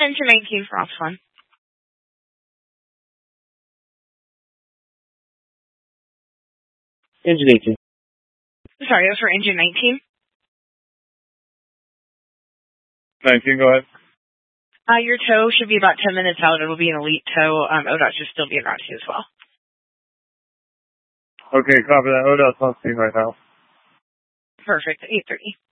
Engine 19 for Ops 1. Engine 18. Sorry, that was for Engine 19. 19, go ahead. Your tow should be about 10 minutes out. It'll be an elite tow. ODOT should still be around you as well. Okay, copy that. ODOT's on scene right now. Perfect. 8:30.